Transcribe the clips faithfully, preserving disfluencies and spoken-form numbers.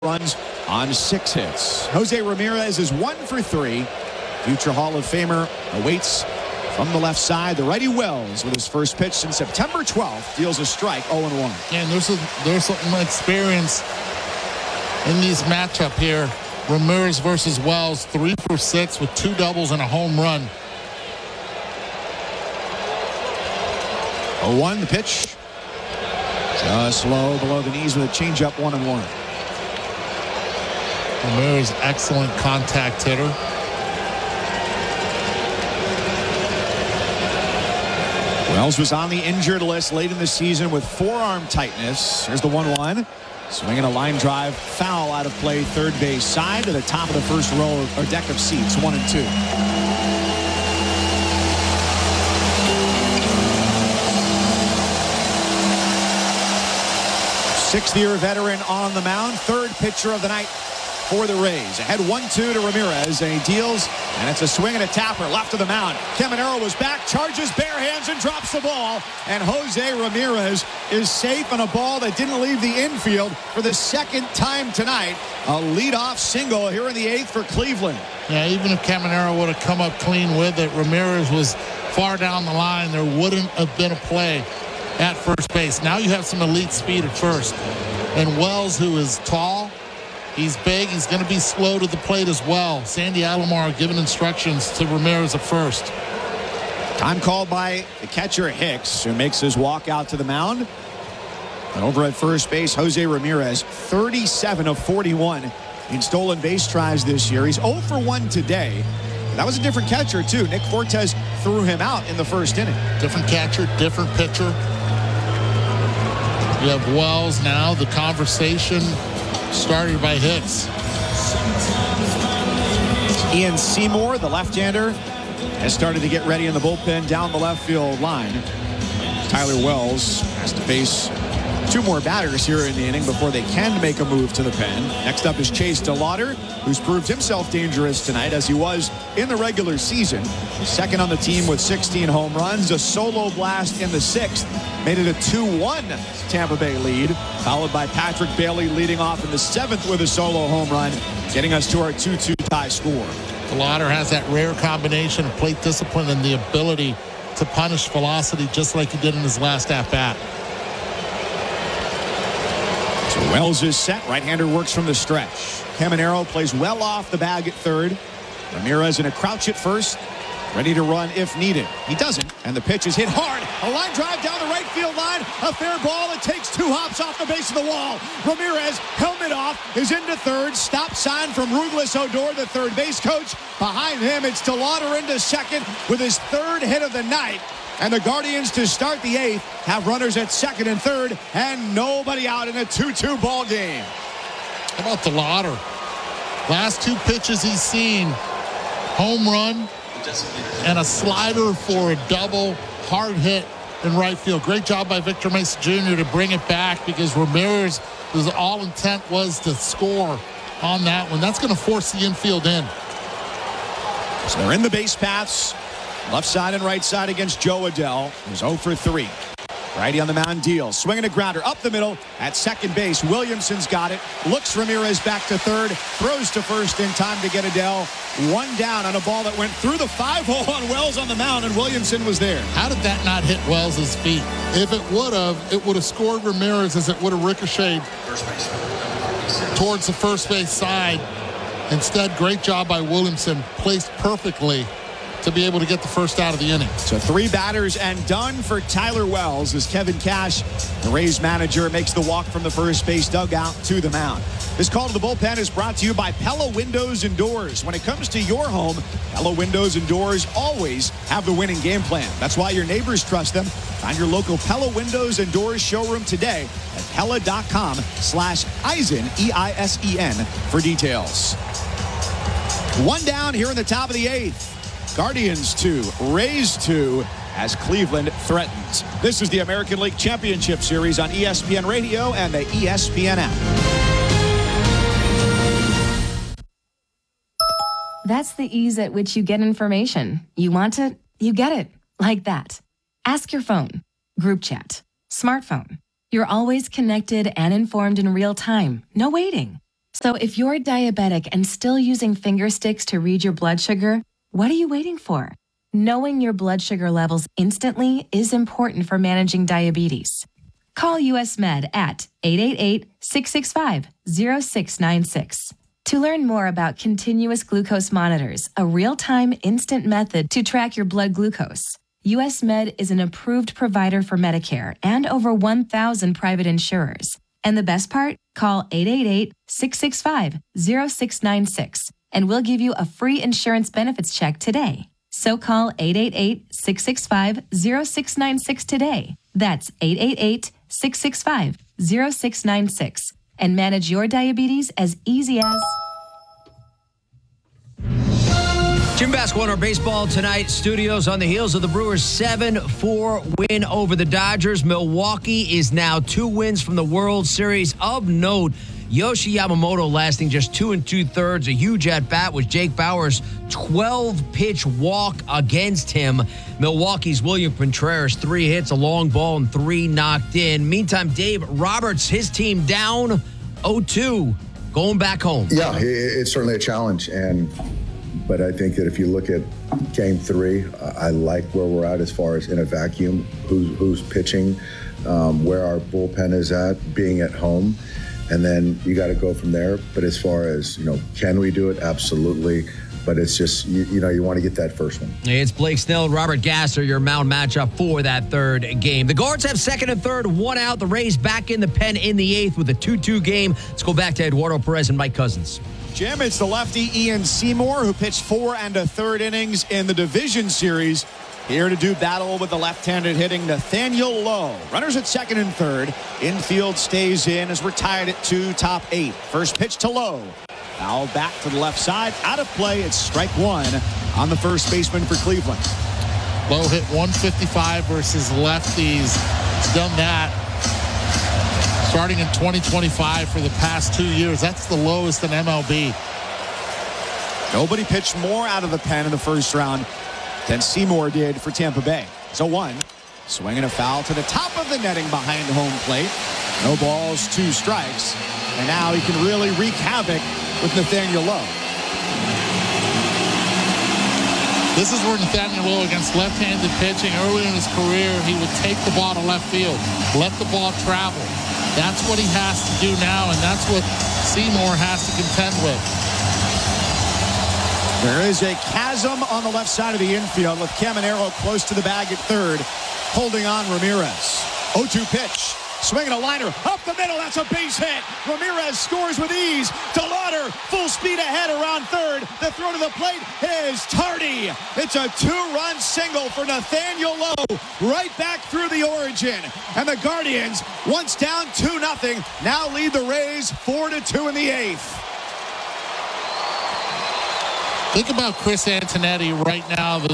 runs on six hits. Jose Ramirez is one for three. Future Hall of Famer awaits from the left side. The righty Wells with his first pitch since September twelfth deals a strike, oh and one. And there's a, there's some experience in this matchup here. Ramirez versus Wells, three for six with two doubles and a home run. oh one, the pitch. Just low below the knees with a changeup, one and one. Ramirez, excellent contact hitter. Wells was on the injured list late in the season with forearm tightness. Here's the one one. Swinging a line drive, foul out of play, third base side to the top of the first row or deck of seats, one and two. Sixth-year veteran on the mound, third pitcher of the night for the Rays. Ahead one two to Ramirez, and he deals, and it's a swing and a tapper left of the mound. Caminero was back, charges bare hands, and drops the ball. And Jose Ramirez is safe on a ball that didn't leave the infield for the second time tonight. A leadoff single here in the eighth for Cleveland. Yeah, even if Caminero would have come up clean with it, Ramirez was far down the line. There wouldn't have been a play at first base. Now you have some elite speed at first. And Wells, who is tall, he's big, he's going to be slow to the plate as well. Sandy Alomar giving instructions to Ramirez at first. Time called by the catcher Hicks, who makes his walk out to the mound. And over at first base, Jose Ramirez, thirty-seven of forty-one in stolen base tries this year. He's oh for one today. That was a different catcher, too. Nick Fortes threw him out in the first inning. Different catcher, different pitcher. You have Wells now. The conversation started by Hicks. Ian Seymour, the left-hander, has started to get ready in the bullpen down the left field line. Tyler Wells has to face two more batters here in the inning before they can make a move to the pen. Next up is Chase DeLauder, who's proved himself dangerous tonight as he was in the regular season. Second on the team with sixteen home runs. A solo blast in the sixth made it a two one Tampa Bay lead, followed by Patrick Bailey leading off in the seventh with a solo home run, getting us to our two two tie score. DeLauder has that rare combination of plate discipline and the ability to punish velocity just like he did in his last at-bat. So Wells is set. Right-hander works from the stretch. Caminero plays well off the bag at third. Ramirez in a crouch at first, ready to run if needed. He doesn't, and the pitch is hit hard. A line drive down the right field line. A fair ball. It takes two hops off the base of the wall. Ramirez, helmet off, is into third. Stop sign from Ruglis Odor, the third base coach. Behind him, it's DeLauder into second with his third hit of the night. And the Guardians, to start the eighth, have runners at second and third, and nobody out in a two two ball game. How about DeLauder? Last two pitches he's seen, home run and a slider for a double, hard hit in right field. Great job by Victor Mesa Junior to bring it back because Ramirez, his all intent was to score on that one. That's going to force the infield in. So they're in the base paths. Left side and right side against Joe Adell, who's oh for three. Righty on the mound deals. Swinging a grounder up the middle at second base. Williamson's got it. Looks Ramirez back to third. Throws to first in time to get Adell. One down on a ball that went through the five hole on Wells on the mound, and Williamson was there. How did that not hit Wells' feet? If it would have, it would have scored Ramirez as it would have ricocheted towards the first base side. Instead, great job by Williamson. Placed perfectly to be able to get the first out of the inning. So three batters and done for Tyler Wells as Kevin Cash, the Rays manager, makes the walk from the first base dugout to the mound. This call to the bullpen is brought to you by Pella Windows and Doors. When it comes to your home, Pella Windows and Doors always have the winning game plan. That's why your neighbors trust them. Find your local Pella Windows and Doors showroom today at Pella.com slash Eisen, E I S E N, for details. One down here in the top of the eighth. Guardians two, Rays two, as Cleveland threatens. This is the American League Championship Series on E S P N Radio and the E S P N app. That's the ease at which you get information. You want it, you get it. Like that. Ask your phone. Group chat. Smartphone. You're always connected and informed in real time. No waiting. So if you're diabetic and still using finger sticks to read your blood sugar, what are you waiting for? Knowing your blood sugar levels instantly is important for managing diabetes. Call U S Med at eight eight eight, six six five, zero six nine six. To learn more about continuous glucose monitors, a real-time instant method to track your blood glucose, U S Med is an approved provider for Medicare and over one thousand private insurers. And the best part? Call eight eight eight, six six five, zero six nine six and we'll give you a free insurance benefits check today. So call eight eight eight, six six five, zero six nine six today. That's eight eight eight, six six five, zero six nine six and manage your diabetes as easy as... Jim Basketball in our baseball tonight studios on the heels of the Brewers' seven four win over the Dodgers. Milwaukee is now two wins from the World Series. Of note, Yoshi Yamamoto lasting just two and two-thirds, a huge at-bat with Jake Bauers' twelve-pitch walk against him. Milwaukee's William Contreras, three hits, a long ball, and three knocked in. Meantime, Dave Roberts, his team down oh two, going back home. Yeah, it's certainly a challenge, and but I think that if you look at game three, I like where we're at as far as in a vacuum, who's, who's pitching, um, where our bullpen is at, being at home. And then you got to go from there. But as far as, you know, can we do it? Absolutely. But it's just, you, you know, you want to get that first one. It's Blake Snell and Robert Gasser, your mound matchup for that third game. The Guards have second and third, one out. The Rays back in the pen in the eighth with a two two game. Let's go back to Eduardo Perez and Mike Cousins. Jim, it's the lefty Ian Seymour who pitched four and a third innings in the division series. Here to do battle with the left-handed hitting Nathaniel Lowe. Runners at second and third. Infield stays in as we're tied at two, top eight. First pitch to Lowe. Foul back to the left side. Out of play. It's strike one on the first baseman for Cleveland. Lowe hit one fifty-five versus lefties. He's done that starting in twenty twenty-five for the past two years. That's the lowest in M L B. Nobody pitched more out of the pen in the first round than Seymour did for Tampa Bay. So one, swinging a foul to the top of the netting behind home plate. No balls, two strikes. And now he can really wreak havoc with Nathaniel Lowe. This is where Nathaniel Lowe against left-handed pitching early in his career, he would take the ball to left field, let the ball travel. That's what he has to do now, and that's what Seymour has to contend with. There is a chasm on the left side of the infield with Caminero close to the bag at third, holding on Ramirez. oh two pitch, swinging a liner up the middle. That's a base hit. Ramirez scores with ease. DeLauder full speed ahead around third. The throw to the plate is tardy. It's a two-run single for Nathaniel Lowe right back through the origin. And the Guardians, once down two nothing, now lead the Rays four to two in the eighth. Think about Chris Antonetti right now, the,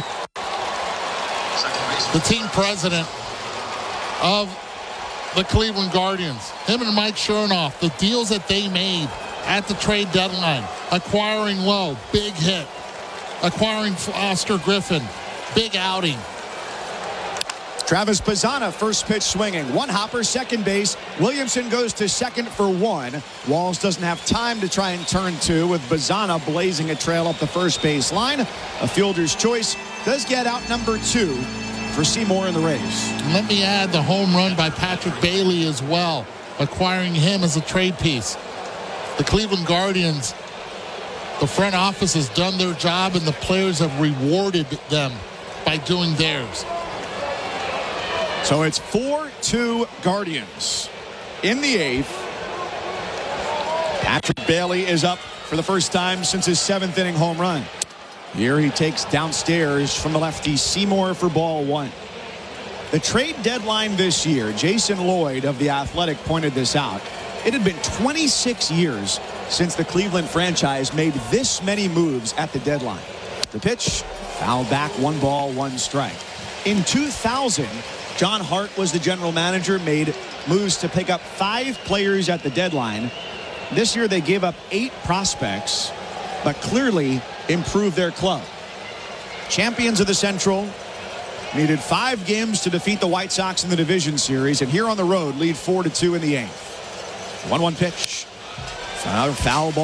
the team president of the Cleveland Guardians. Him and Mike Chernoff, the deals that they made at the trade deadline. Acquiring Lowe, big hit. Acquiring Oscar Griffin, big outing. Travis Bazzana, first pitch swinging. One hopper, second base. Williamson goes to second for one. Walls doesn't have time to try and turn two with Bazzana blazing a trail up the first base line. A fielder's choice does get out number two for Seymour and the Rays. Let me add the home run by Patrick Bailey as well, acquiring him as a trade piece. The Cleveland Guardians, the front office has done their job and the players have rewarded them by doing theirs. So it's four two Guardians in the eighth. Patrick Bailey is up for the first time since his seventh inning home run. Here he takes downstairs from the lefty Seymour for ball one. The trade deadline this year, Jason Lloyd of The Athletic pointed this out. It had been twenty-six years since the Cleveland franchise made this many moves at the deadline. The pitch, fouled back, one ball, one strike. In two thousand, John Hart was the general manager, made moves to pick up five players at the deadline. This year they gave up eight prospects, but clearly improved their club. Champions of the Central, needed five games to defeat the White Sox in the division series, and here on the road lead four to two in the eighth. one one pitch. Another foul ball.